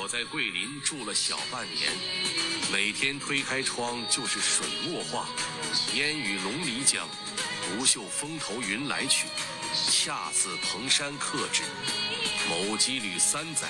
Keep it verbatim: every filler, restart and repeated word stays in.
我在桂林住了小半年，每天推开窗就是水墨画，烟雨龙里江，不嗅风头云来去，恰似蓬山客至。某羁旅三载，